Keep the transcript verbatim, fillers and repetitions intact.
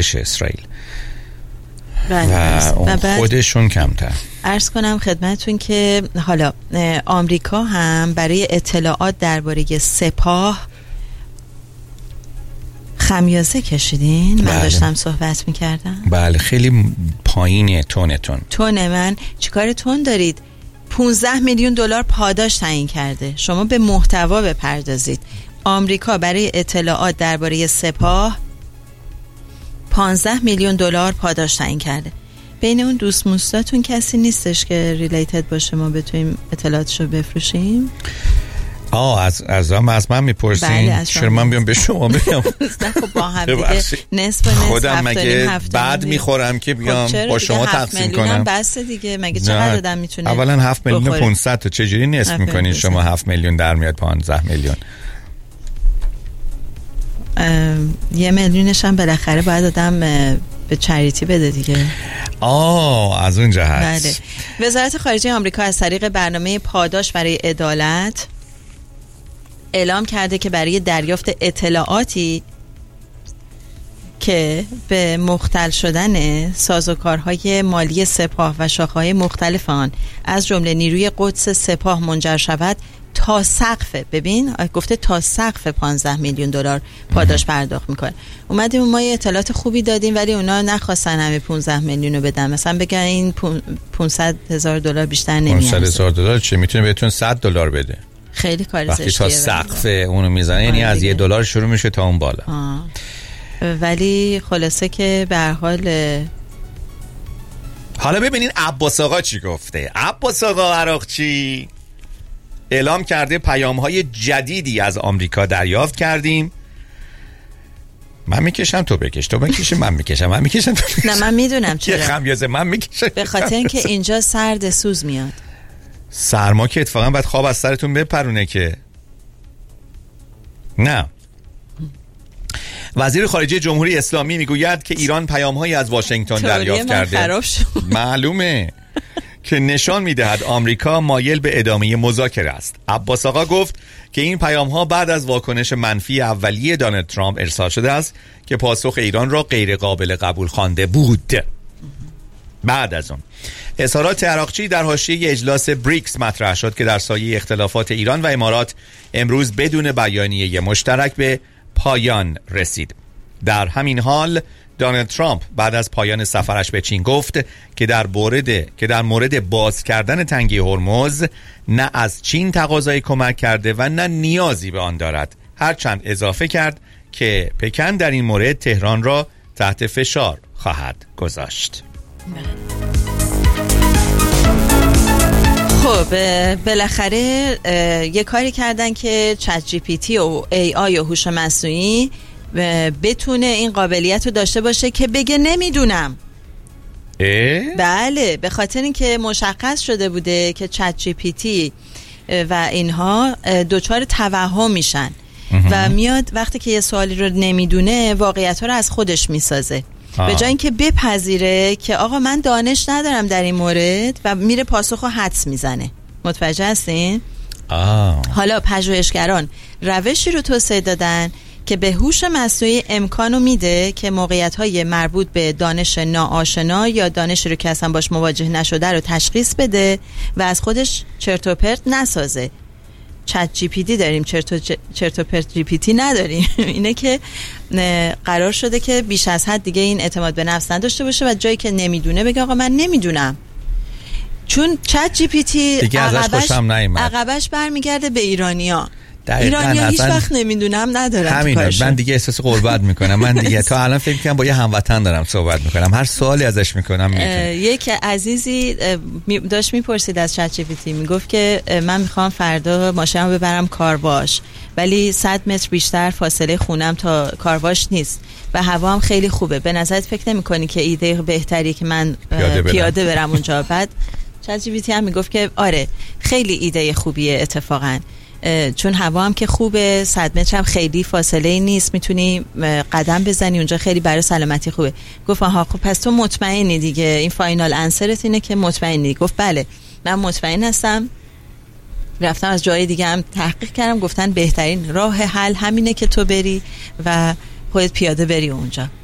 ارتش اسرائیل بله. و اون و خودشون کمتر. عرض کنم خدمتون که حالا آمریکا هم برای اطلاعات درباره سپاه خمیازه کشیدین. من بله. داشتم صحبت میکردم. بله خیلی پایینه تونتون. تون من چیکار تون دارید؟ پانزده میلیون دلار پاداش تعیین کرده. شما به محتوا بپردازید. آمریکا برای اطلاعات درباره سپاه پانزده میلیون دلار پاداش تعیین کرده. بین اون دوست موستاتون کسی نیستش که ریلیتد باشه ما بتونیم اطلاعاتشو بفروشیم؟ آه از از هم از من میپرسین؟ بله چرا من بیام به شما بگم؟ خب با هم دیگه نصف نصف خودم مگه بعد میخورم که بیام خب با شما تقسیم کنم؟ بس دیگه مگه چقدر آدم میتونه اولا هفت میلیون و پانصد تا چجوری نصف میکنین شما؟ هفت میلیون در میاد پانزده میلیون. یه میلیونش هم بالاخره باید آدم به چریتی بده دیگه. آه از اون جهت. بله. وزارت خارجه آمریکا از طریق برنامه پاداش برای عدالت اعلام کرده که برای دریافت اطلاعاتی که به مختل شدن سازوکارهای مالی سپاه و شاخه‌های مختلف آن از جمله نیروی قدس سپاه منجر شود تا سقف، ببین گفته تا سقف پانزده میلیون دلار پاداش پرداخت میکنه. اومدیم ما یه اطلاعات خوبی دادیم ولی اونا نخواستن همه پانزده میلیون رو بدن. مثلا بگن این پانصد هزار دلار بیشتر نمیارزه. پانصد هزار دلار چه میتونه بهتون صد دلار بده؟ خیلی کار زشتیه. وقتی تا سقف اونو میزنه یعنی از یه دلار شروع میشه تا اون بالا. آه. ولی خلاصه که به هر حال حالا ببینین عباس آقا چی گفته. عباس آقا عراقچی اعلام کرده پیام‌های جدیدی از آمریکا دریافت کردیم. من میکشم تو بکش، تو بکشی من میکشم، من میکشم تو بکشم. نه من میدونم چرا. یه خمیازه من میکشم به خاطر اینکه اینجا سرد سوز میاد. سرما که اتفاقا باید خواب از سرتون بپرونه که نه. وزیر خارجه جمهوری اسلامی میگوید که ایران پیام‌هایی از واشنگتن دریافت کرده معلومه که نشان میدهد آمریکا مایل به ادامه مذاکره است. عباس آقا گفت که این پیام‌ها بعد از واکنش منفی اولیه دونالد ترامپ ارسال شده است که پاسخ ایران را غیر قابل قبول خوانده بود. بعد از اون اظهارات عراقچی در حاشیه اجلاس بریکس مطرح شد که در سایه اختلافات ایران و امارات امروز بدون بیانیه مشترک به پایان رسید. در همین حال دونالد ترامپ بعد از پایان سفرش به چین گفت که در مورد که در مورد باز کردن تنگه هرمز نه از چین تقاضای کمک کرده و نه نیازی به آن دارد. هرچند اضافه کرد که پکن در این مورد تهران را تحت فشار خواهد گذاشت. خب بالاخره یه کاری کردن که چت جی پی تی و ای آی و هوش مصنوعی بتونه این قابلیت رو داشته باشه که بگه نمیدونم. اه؟ بله به خاطر اینکه مشخص شده بوده که چت جی پی تی و اینها دوچار توهم میشن و میاد وقتی که یه سوالی رو نمیدونه واقعیت ها رو از خودش میسازه. آه. به جای اینکه بپذیره که آقا من دانش ندارم در این مورد و میره پاسخو حدس میزنه. متوجه هستین؟ آه. حالا پژوهشگران روشی رو توسعه دادن که به هوش مصنوعی امکانو میده که موقعیت‌های مربوط به دانش ناآشنا یا دانشی رو که اصلا باش مواجه نشده رو تشخیص بده و از خودش چرت و پرت نسازه. چت جی پی تی داریم، چرت و چرت و پرت جی پی تی نداریم. اینه که قرار شده که بیش از حد دیگه این اعتماد به نفس نداشته باشه و جایی که نمیدونه بگه آقا من نمیدونم. چون چت جی پی تی عقبش عقبش برمیگرده به ایرانیا. ایرانیا هیچ وقت نمیدونم ندارم. همین من دیگه احساس غربت میکنم. من دیگه تا الان فکر میکنم با یه هموطن دارم صحبت میکنم. هر سوالی ازش میکنم میتونه. یک عزیزی داشت میپرسید از چت جی پی تی، میگفت که من میخوام فردا ماشینمو ببرم کارواش ولی صد متر بیشتر فاصله خونم تا کارواش نیست و هوا هم خیلی خوبه. به نظرت فکر نمیکنی که ایده بهتری که من پیاده برم, پیاده برم اونجا؟ بعد چت جی پی تی هم میگفت که آره خیلی ایده خوبیه اتفاقاً، چون هوا هم که خوبه، صد متر هم خیلی فاصله نیست، میتونی قدم بزنی اونجا، خیلی برای سلامتی خوبه. گفت آها خب پس تو مطمئنی دیگه، این فاینال انسرت اینه که مطمئنی؟ گفت بله من مطمئن هستم. رفتم از جای دیگه هم تحقیق کردم، گفتن بهترین راه حل همینه که تو بری و خودت پیاده بری اونجا.